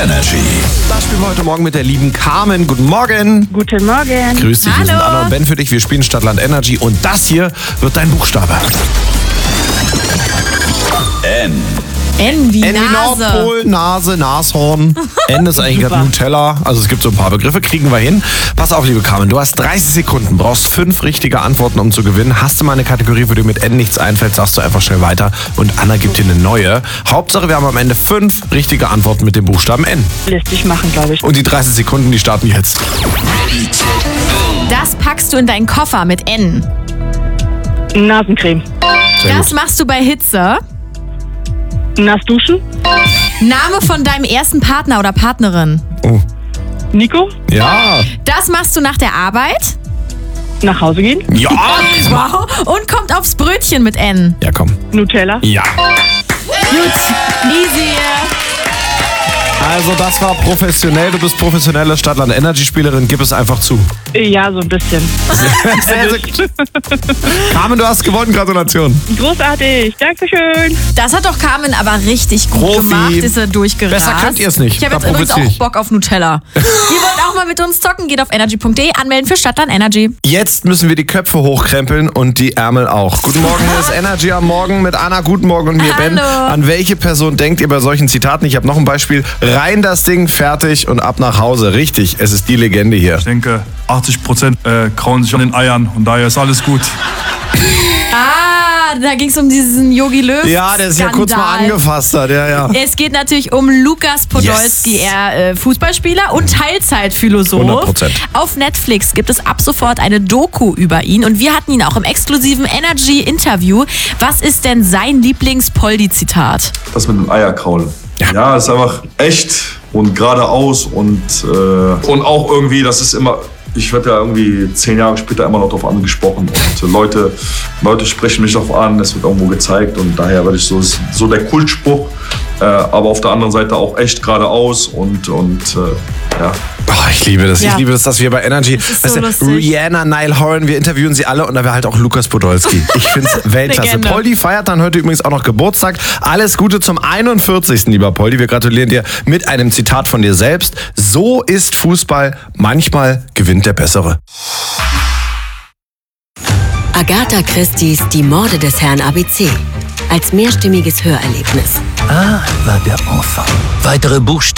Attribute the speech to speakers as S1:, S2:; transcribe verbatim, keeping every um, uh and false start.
S1: Energy.
S2: Das spielen wir heute Morgen mit der lieben Carmen. Guten Morgen.
S3: Guten Morgen.
S2: Grüß dich, wir sind
S4: Hallo.
S2: Anna und Ben für dich. Wir spielen Stadtland Energy und das hier wird dein Buchstabe.
S1: N.
S4: N wie
S2: N wie
S4: Nase.
S2: Nordpol, Nase, Nashorn. N ist eigentlich gerade Nutella. Also es gibt so ein paar Begriffe, kriegen wir hin. Pass auf, liebe Carmen, du hast dreißig Sekunden, brauchst fünf richtige Antworten, um zu gewinnen. Hast du mal eine Kategorie, wo dir mit N nichts einfällt, sagst du einfach schnell weiter und Anna gibt dir eine neue. Hauptsache, wir haben am Ende fünf richtige Antworten mit dem Buchstaben N.
S3: Lässt sich machen, glaube ich.
S2: Und die dreißig Sekunden, die starten jetzt.
S4: Das packst du in deinen Koffer mit N.
S3: Nasencreme.
S2: Sehr
S4: Das
S2: gut.
S4: machst du bei Hitze.
S3: Nass duschen.
S4: Name von deinem ersten Partner oder Partnerin.
S2: Oh.
S3: Nico.
S2: Ja.
S4: Das machst du nach der Arbeit.
S3: Nach Hause gehen.
S2: Ja.
S4: Wow. Und kommt aufs Brötchen mit N.
S2: Ja, komm.
S3: Nutella.
S2: Ja.
S4: Gut. Easy.
S2: Also das war professionell. Du bist professionelle Stadtland Energy Spielerin. Gib es einfach zu.
S3: Ja, so ein bisschen.
S2: Sehr, sehr gut. Carmen, du hast gewonnen. Gratulation.
S3: Großartig. Dankeschön.
S4: Das hat doch Carmen aber richtig gut
S2: Profi.
S4: gemacht. Ist er durchgerast.
S2: Besser könnt ihr es nicht.
S4: Ich habe
S2: Da
S4: jetzt übrigens
S2: profitiere
S4: auch
S2: ich.
S4: Bock auf Nutella. Ihr wollt auch mal mit uns zocken? Geht auf energy punkt de, anmelden für Stadtland Energy.
S2: Jetzt müssen wir die Köpfe hochkrempeln und die Ärmel auch. Guten Morgen, hier ist Energy am Morgen mit Anna. Guten Morgen und mir, Ben.
S4: Hallo.
S2: An welche Person denkt ihr bei solchen Zitaten? Ich habe noch ein Beispiel. Rein das Ding, fertig und ab nach Hause. Richtig, es ist die Legende hier.
S5: Ich denke, achtzig Prozent äh, kauen sich an den Eiern und daher ist alles gut.
S4: Ah, da ging es um diesen Yogi Löw.
S2: Ja, der ist ja kurz mal
S4: Skandal.
S2: angefasst hat. Ja, ja.
S4: Es geht natürlich um Lukas Podolski,
S2: Yes.
S4: er äh, Fußballspieler und Teilzeitphilosoph.
S2: hundert Prozent.
S4: Auf Netflix gibt es ab sofort eine Doku über ihn und wir hatten ihn auch im exklusiven Energy-Interview. Was ist denn sein Lieblings-Poldi-Zitat?
S5: Das mit dem Eierkraulen. Ja, ist einfach echt und geradeaus und, äh, und auch irgendwie, das ist immer, ich werde ja irgendwie zehn Jahre später immer noch darauf angesprochen und Leute, Leute sprechen mich darauf an, es wird irgendwo gezeigt und daher werde ich so, so der Kultspruch, äh, aber auf der anderen Seite auch echt geradeaus und, und äh, ja.
S2: Oh, ich liebe das. Ich
S4: Ja.
S2: liebe das, dass wir bei Energy,
S4: ist
S2: weißt
S4: so
S2: du,
S4: lustig.
S2: Rihanna, Niall Horan, wir interviewen sie alle und da wäre halt auch Lukas Podolski. Ich finde es Weltklasse.
S4: Legende.
S2: Poldi feiert dann heute übrigens auch noch Geburtstag. Alles Gute zum einundvierzigsten lieber Poldi. Wir gratulieren dir mit einem Zitat von dir selbst. So ist Fußball. Manchmal gewinnt der Bessere.
S6: Agatha Christie's Die Morde des Herrn A B C. Als mehrstimmiges Hörerlebnis.
S7: Ah, war der Enfant. Weitere Buchstaben.